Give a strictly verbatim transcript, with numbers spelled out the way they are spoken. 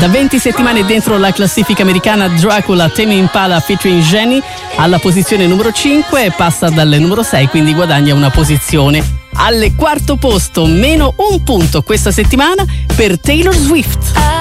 Da venti settimane dentro la classifica americana, Dracula, Tame Impala featuring Jenny alla posizione numero cinque, passa dal numero sei, quindi guadagna una posizione. Al quarto posto, meno un punto questa settimana per Taylor Swift.